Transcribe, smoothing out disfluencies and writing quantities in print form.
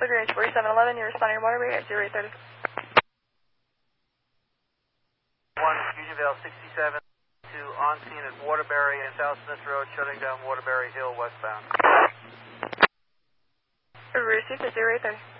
Lagrange 4711, you're responding to Waterbury at 0830. 1, Unionville 67 to on scene at Waterbury and South Smith Road, shutting down Waterbury Hill westbound. Received at 0830.